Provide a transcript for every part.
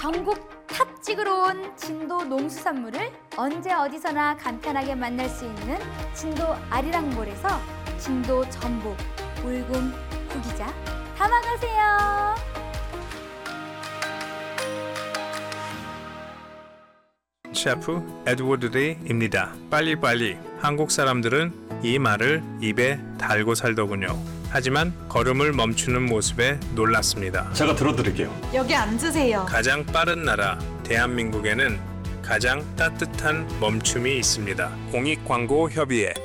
전국 탑 찍으러 온 진도 농수산물을 언제 어디서나 간편하게 만날 수 있는 진도 아리랑몰에서 진도 전복, 울금, 구기자 담아가세요. 셰프 에드워드 레이입니다. 빨리빨리. 한국 사람들은 이 말을 입에 달고 살더군요. 하지만 걸음을 멈추는 모습에 놀랐습니다. 제가 들어드릴게요. 여기 앉으세요. 가장 빠른 나라 대한민국에는 가장 따뜻한 멈춤이 있습니다. 공익광고협의회.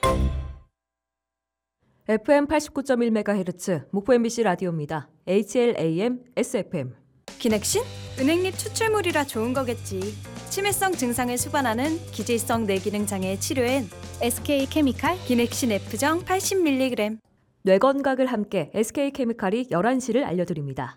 FM 89.1MHz 목포 MBC 라디오입니다. HLAM SFM. 기넥신? 은행잎 추출물이라 좋은 거겠지. 치매성 증상을 수반하는 기질성 뇌기능 장애 치료엔 SK케미칼 기넥신 F정 80mg. 뇌 건강을 함께 SK케미칼이 11시를 알려드립니다.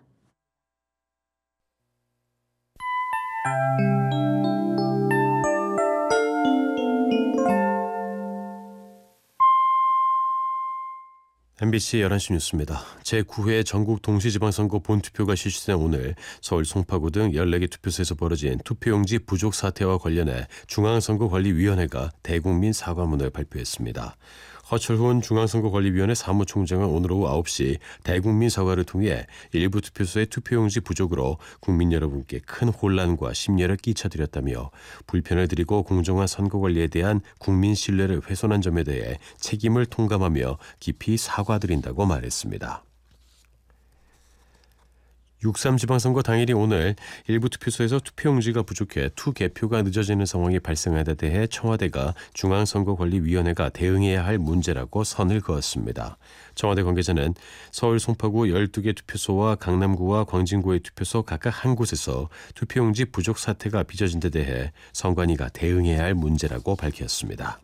MBC 11시 뉴스입니다. 제9회 전국 동시지방선거 본투표가 실시된 오늘 서울 송파구 등 14개 투표소에서 벌어진 투표용지 부족 사태와 관련해 중앙선거관리위원회가 대국민 사과문을 발표했습니다. 허철훈 중앙선거관리위원회 사무총장은 오늘 오후 9시 대국민 사과를 통해 일부 투표소의 투표용지 부족으로 국민 여러분께 큰 혼란과 심려를 끼쳐드렸다며 불편을 드리고 공정한 선거관리에 대한 국민 신뢰를 훼손한 점에 대해 책임을 통감하며 깊이 사과드린다고 말했습니다. 6.3 지방선거 당일이 오늘 일부 투표소에서 투표용지가 부족해 투개표가 늦어지는 상황이 발생한 데 대해 청와대가 중앙선거관리위원회가 대응해야 할 문제라고 선을 그었습니다. 청와대 관계자는 서울 송파구 12개 투표소와 강남구와 광진구의 투표소 각각 한 곳에서 투표용지 부족 사태가 빚어진 데 대해 선관위가 대응해야 할 문제라고 밝혔습니다.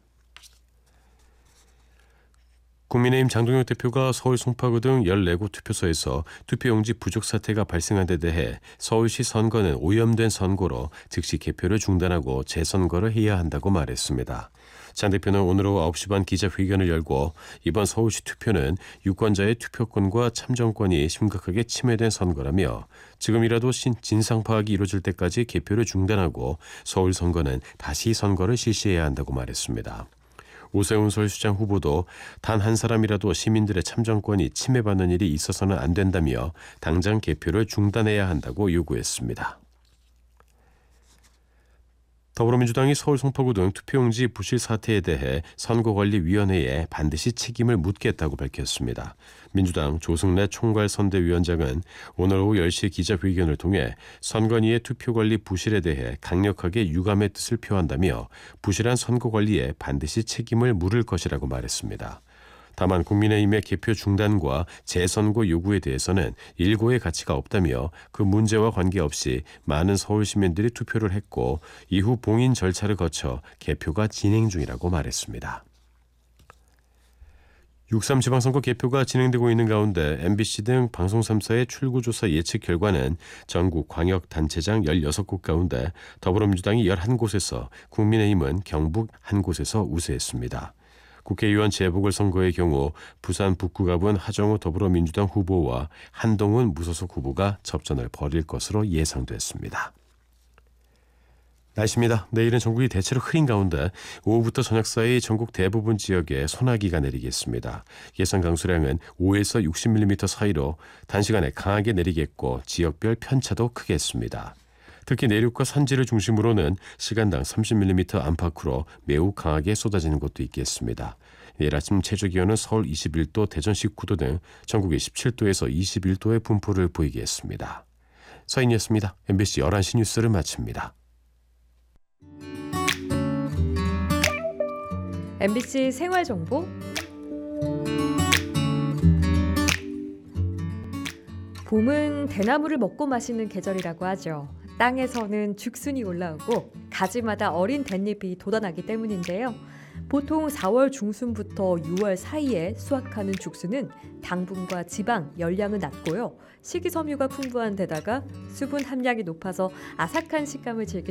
국민의힘 장동혁 대표가 서울 송파구 등 14곳 투표소에서 투표용지 부족 사태가 발생한 데 대해 서울시 선거는 오염된 선거로 즉시 개표를 중단하고 재선거를 해야 한다고 말했습니다. 장 대표는 오늘 오후 9시 반 기자회견을 열고 이번 서울시 투표는 유권자의 투표권과 참정권이 심각하게 침해된 선거라며 지금이라도 진상 파악이 이루어질 때까지 개표를 중단하고 서울 선거는 다시 선거를 실시해야 한다고 말했습니다. 오세훈 서울시장 후보도 단 한 사람이라도 시민들의 참정권이 침해받는 일이 있어서는 안 된다며 당장 개표를 중단해야 한다고 요구했습니다. 더불어민주당이 서울 송파구 등 투표용지 부실 사태에 대해 선거관리위원회에 반드시 책임을 묻겠다고 밝혔습니다. 민주당 조승래 총괄선대위원장은 오늘 오후 10시 기자회견을 통해 선관위의 투표관리 부실에 대해 강력하게 유감의 뜻을 표한다며 부실한 선거관리에 반드시 책임을 물을 것이라고 말했습니다. 다만 국민의힘의 개표 중단과 재선거 요구에 대해서는 일고의 가치가 없다며 그 문제와 관계없이 많은 서울 시민들이 투표를 했고 이후 봉인 절차를 거쳐 개표가 진행 중이라고 말했습니다. 6.3 지방선거 개표가 진행되고 있는 가운데 MBC 등 방송 3사의 출구조사 예측 결과는 전국 광역단체장 16곳 가운데 더불어민주당이 11곳에서 국민의힘은 경북 1곳에서 우세했습니다. 국회의원 재보궐선거의 경우 부산 북구 갑은 하정우 더불어민주당 후보와 한동훈 무소속 후보가 접전을 벌일 것으로 예상됐습니다. 날씨입니다. 내일은 전국이 대체로 흐린 가운데 오후부터 저녁 사이 전국 대부분 지역에 소나기가 내리겠습니다. 예상 강수량은 5에서 60mm 사이로 단시간에 강하게 내리겠고 지역별 편차도 크겠습니다. 특히 내륙과 산지를 중심으로는 시간당 30mm 안팎으로 매우 강하게 쏟아지는 곳도 있겠습니다. 내일 아침 최저기온은 서울 21도, 대전 19도 등 전국에 17도에서 21도의 분포를 보이겠습니다. 서인이었습니다. MBC 11시 뉴스를 마칩니다. MBC 생활정보 봄은 대나무를 먹고 마시는 계절이라고 하죠. 땅에서는 죽순이 올라오고 가지마다 어린 댄잎이 돋아나기 때문인데요. 보통 4월 중순부터 6월 사이에 수확하는 죽순은 당분과 지방, 열량은 낮고요. 식이섬유가 풍부한 데다가 수분 함량이 높아서 아삭한 식감을 즐길